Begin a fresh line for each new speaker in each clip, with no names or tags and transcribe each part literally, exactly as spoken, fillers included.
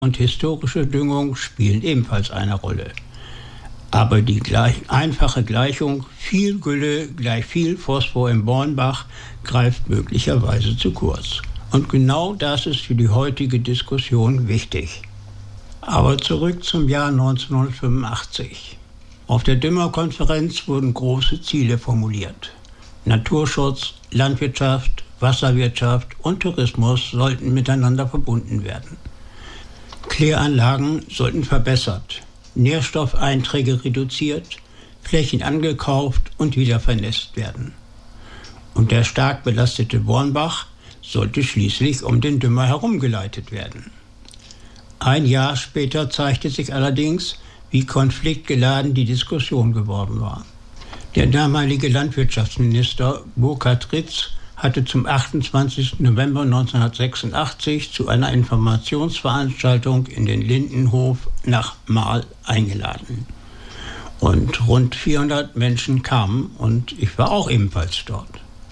und historische Düngung spielen ebenfalls eine Rolle. Aber die gleich, einfache Gleichung viel Gülle gleich viel Phosphor im Bornbach greift möglicherweise zu kurz. Und genau das ist für die heutige Diskussion wichtig. Aber zurück zum Jahr neunzehnhundertfünfundachtzig. Auf der Dümmer-Konferenz wurden große Ziele formuliert. Naturschutz, Landwirtschaft, Wasserwirtschaft und Tourismus sollten miteinander verbunden werden. Kläranlagen sollten verbessert, Nährstoffeinträge reduziert, Flächen angekauft und wieder vernässt werden. Und der stark belastete Bornbach sollte schließlich um den Dümmer herumgeleitet werden. Ein Jahr später zeigte sich allerdings, wie konfliktgeladen die Diskussion geworden war. Der damalige Landwirtschaftsminister Burkhard Ritz hatte zum achtundzwanzigsten November neunzehnhundertsechsundachtzig zu einer Informationsveranstaltung in den Lindenhof nach Marl eingeladen. Und rund vierhundert Menschen kamen und ich war auch ebenfalls dort.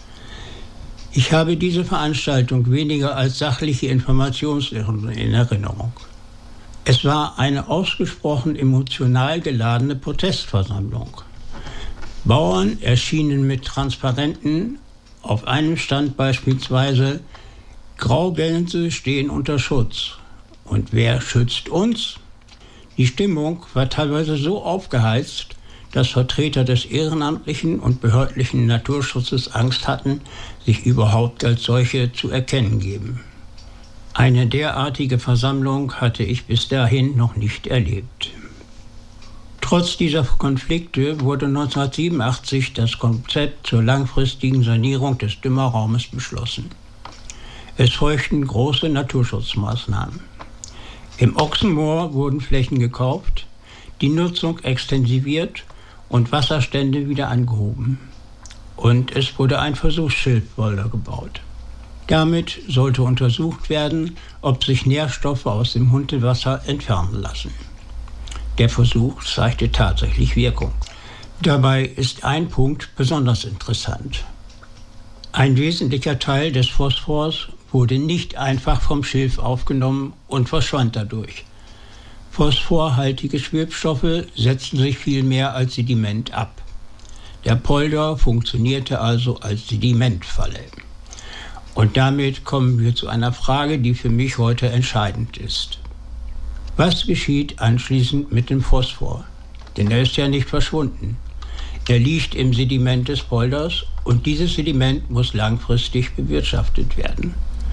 Ich habe diese Veranstaltung weniger als sachliche Informationslehre in Erinnerung. Es war eine ausgesprochen emotional geladene Protestversammlung. Bauern erschienen mit Transparenten, auf einem stand beispielsweise: Graugänse stehen unter Schutz. Und wer schützt uns? Die Stimmung war teilweise so aufgeheizt, dass Vertreter des ehrenamtlichen und behördlichen Naturschutzes Angst hatten, sich überhaupt als solche zu erkennen geben. Eine derartige Versammlung hatte ich bis dahin noch nicht erlebt. Trotz dieser Konflikte wurde neunzehnhundertsiebenundachtzig das Konzept zur langfristigen Sanierung des Dümmerraumes beschlossen. Es folgten große Naturschutzmaßnahmen. Im Ochsenmoor wurden Flächen gekauft, die Nutzung extensiviert und Wasserstände wieder angehoben. Und es wurde ein Versuchsschilfboulder gebaut. Damit sollte untersucht werden, ob sich Nährstoffe aus dem Hundewasser entfernen lassen. Der Versuch zeigte tatsächlich Wirkung. Dabei ist ein Punkt besonders interessant. Ein wesentlicher Teil des Phosphors wurde nicht einfach vom Schilf aufgenommen und verschwand dadurch. Phosphorhaltige Schwebstoffe setzten sich viel mehr als Sediment ab. Der Polder funktionierte also als Sedimentfalle. Und damit kommen wir zu einer Frage, die für mich heute entscheidend ist. Was geschieht anschließend mit dem Phosphor? Denn er ist ja nicht verschwunden. Er liegt im Sediment des Polders und dieses Sediment muss langfristig bewirtschaftet werden.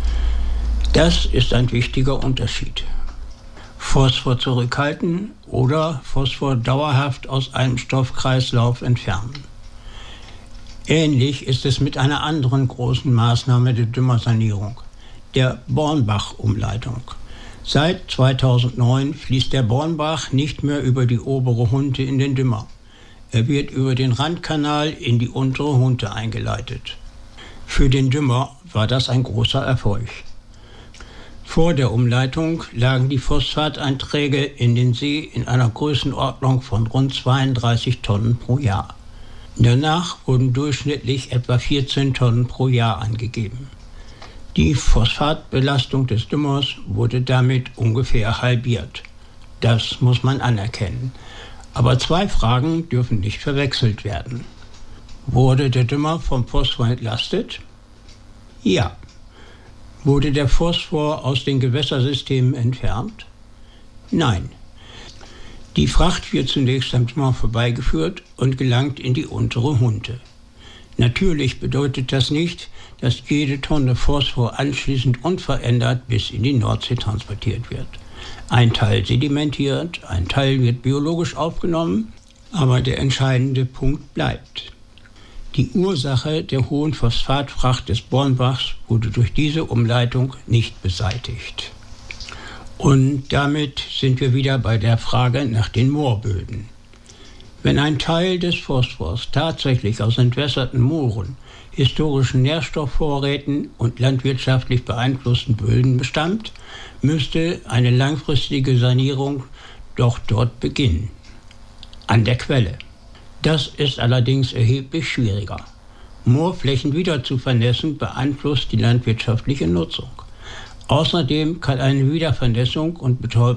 Das ist ein wichtiger Unterschied. Phosphor zurückhalten oder Phosphor dauerhaft aus einem Stoffkreislauf entfernen. Ähnlich ist es mit einer anderen großen Maßnahme der Dümmersanierung, der Bornbach-Umleitung. Seit zweitausendneun fließt der Bornbach nicht mehr über die obere Hunte in den Dümmer. Er wird über den Randkanal in die untere Hunte eingeleitet. Für den Dümmer war das ein großer Erfolg. Vor der Umleitung lagen die Phosphateinträge in den See in einer Größenordnung von rund zweiunddreißig Tonnen pro Jahr. Danach wurden durchschnittlich etwa vierzehn Tonnen pro Jahr angegeben. Die Phosphatbelastung des Dümmers wurde damit ungefähr halbiert. Das muss man anerkennen. Aber zwei Fragen dürfen nicht verwechselt werden. Wurde der Dümmer vom Phosphor entlastet? Ja. Wurde der Phosphor aus den Gewässersystemen entfernt? Nein. Die Fracht wird zunächst am Dümmer vorbeigeführt und gelangt in die untere Hunte. Natürlich bedeutet das nicht, dass jede Tonne Phosphor anschließend unverändert bis in die Nordsee transportiert wird. Ein Teil sedimentiert, ein Teil wird biologisch aufgenommen, aber der entscheidende Punkt bleibt. Die Ursache der hohen Phosphatfracht des Bornbachs wurde durch diese Umleitung nicht beseitigt. Und damit sind wir wieder bei der Frage nach den Moorböden. Wenn ein Teil des Phosphors tatsächlich aus entwässerten Mooren, historischen Nährstoffvorräten und landwirtschaftlich beeinflussten Böden bestammt, müsste eine langfristige Sanierung doch dort beginnen. An der Quelle. Das ist allerdings erheblich schwieriger. Moorflächen wieder zu vernässen beeinflusst die landwirtschaftliche Nutzung. Außerdem kann eine Wiedervernässung und